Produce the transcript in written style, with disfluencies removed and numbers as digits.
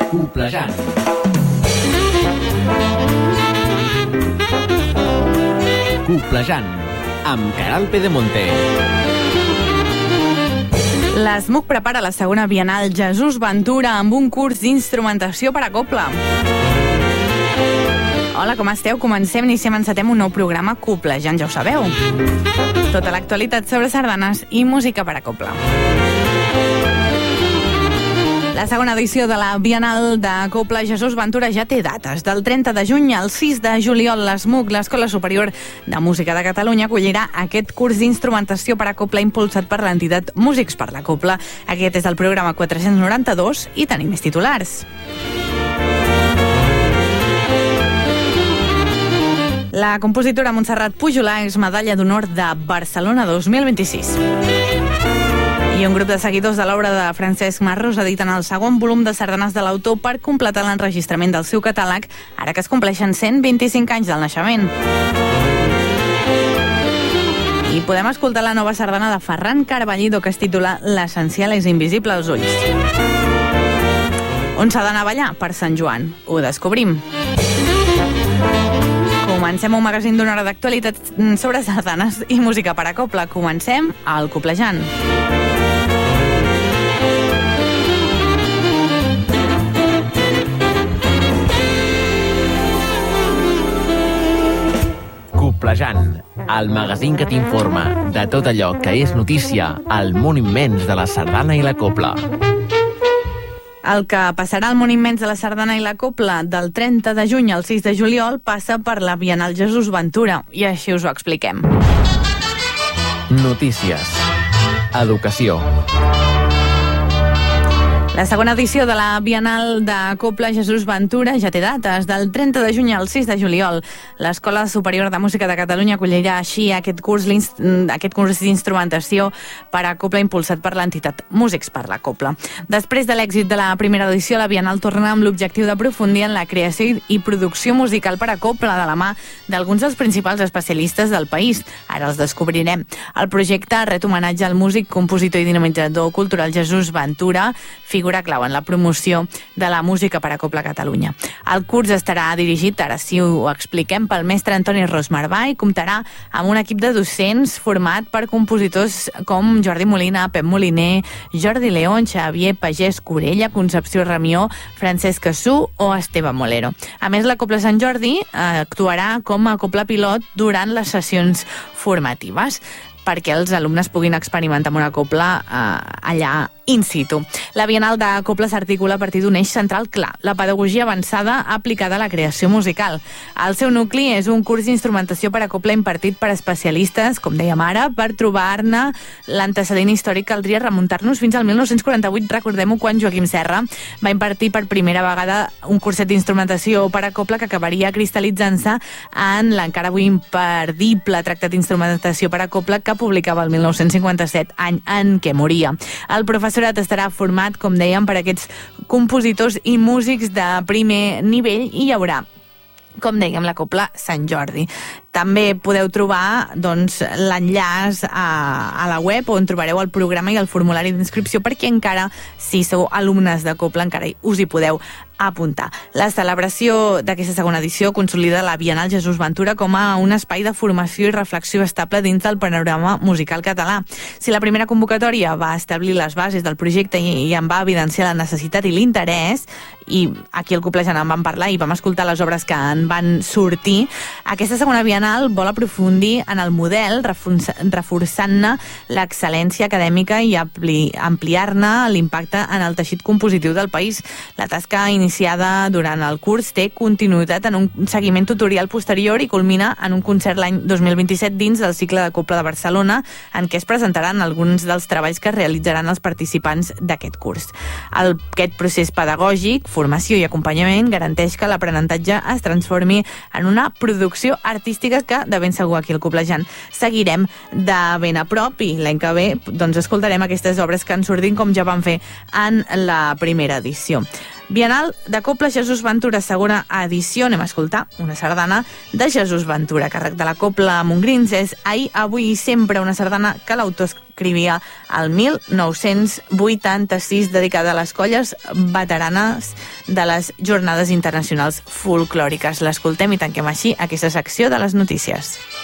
Coplejant. Coplejant, amb Caral Pedemonte. L'ESMUC prepara la segona Bienal Jesús Ventura amb un curs d'instrumentació per a cobla. Hola, com esteu? Encetem un nou programa Coplejant, ja ho sabeu. Tota l'actualitat sobre sardanes i música per a cobla. La segona edició de la Bienal de Cobla Jesús Ventura ja té dates. Del 30 de juny al 6 de juliol, l'ESMUC, l'Escola Superior de Música de Catalunya, acollirà aquest curs d'instrumentació per a cobla impulsat per l'entitat Músics per la Cobla. Aquest és el programa 492 i tenim més titulars. La compositora Montserrat Pujolà és medalla d'honor de Barcelona 2026. I un grup de seguidors de l'obra de Francesc Marros editen el segon volum de sardanes de l'autor per completar l'enregistrament del seu catàleg, ara que es compleixen 125 anys del naixement. I podem escoltar la nova sardana de Ferran Carballido, que es titula L'essencial és invisible als ulls. On s'ha d'anar a ballar? Per Sant Joan. Ho descobrim. Comencem un magazín d'una hora d'actualitat sobre sardanes i música per a cobla. Comencem al Coplejant. Coplejant, el magazín que t'informa de tot allò que és notícia al món immens de la sardana i la cobla. El que passarà al món immens de la sardana i la cobla del 30 de juny al 6 de juliol passa per la Bienal Jesús Ventura, i així us ho expliquem. Notícies. Educació. La segona edició de la Bienal de Cobla Jesús Ventura ja té dates. Del 30 de juny al 6 de juliol, l'Escola Superior de Música de Catalunya acollirà així aquest curs d'instrumentació per a cobla impulsat per l'entitat Músics per la Cobla. Després de l'èxit de la primera edició, la Bienal torna amb l'objectiu d'aprofundir en la creació i producció musical per a cobla de la mà d'alguns dels principals especialistes del país. Ara els descobrirem. El projecte ret homenatge al músic, compositor i dinamitzador cultural Jesús Ventura, figura clau en la promoció de la música per a cobla a Catalunya. El curs estarà dirigit, ara sí ho expliquem, pel mestre Antoni Rosmarbà i comptarà amb un equip de docents format per compositors com Jordi Molina, Pep Moliner, Jordi León, Xavier Pagès Corella, Concepció Ramió, Francesc Cassú o Esteve Molero. A més, la Cobla Sant Jordi actuarà com a cobla pilot durant les sessions formatives perquè els alumnes puguin experimentar amb una cobla allà in situ. La Bienal de Cobla s'articula a partir d'un eix central clar, la pedagogia avançada aplicada a la creació musical. El seu nucli és un curs d'instrumentació per a cobla impartit per especialistes, com dèiem ara. Per trobar-ne l'antecedent històric caldria remuntar-nos fins al 1948, recordem-ho, quan Joaquim Serra va impartir per primera vegada un curset d'instrumentació per a cobla que acabaria cristal·litzant-se en l'encara avui imperdible tractat d'instrumentació per a cobla que publicava el 1957, any en què moria. El professorat estarà format, com dèiem, per aquests compositors i músics de primer nivell i hi haurà, com dèiem, la Cobla Sant Jordi. També podeu trobar l'enllaç a la web on trobareu el programa i el formulari d'inscripció perquè encara, si sou alumnes de cobla, encara us hi podeu apuntar. La celebració d'aquesta segona edició consolida la Bienal Jesús Ventura com a un espai de formació i reflexió estable dins del panorama musical català. Si la primera convocatòria va establir les bases del projecte i en va evidenciar la necessitat i l'interès, i aquí al Coplejant en vam parlar i vam escoltar les obres que en van sortir, aquesta segona Bienal vol aprofundir en el model, reforçant-ne l'excel·lència acadèmica i ampliar-ne l'impacte en el teixit compositiu del país. La tasca iniciada durant el curs té continuïtat en un seguiment tutorial posterior i culmina en un concert l'any 2027 dins del cicle de Cobla de Barcelona, en què es presentaran alguns dels treballs que realitzaran els participants d'aquest curs. Aquest procés pedagògic, formació i acompanyament garanteix que l'aprenentatge es transformi en una producció artística que, de ben segur, aquí al Coplejant seguirem de ben a prop, i l'any que ve escoltarem aquestes obres que en sortim, com ja vam fer en la primera edició. Bienal de Cobla Jesús Ventura, segona edició. Anem a escoltar una sardana de Jesús Ventura, càrrec de la Cobla Montgrins. És Ahir, avui i sempre, una sardana que l'autor escrivia el 1986, dedicada a les colles veteranes de les Jornades Internacionals Folclòriques. L'escoltem i tanquem així aquesta secció de les notícies.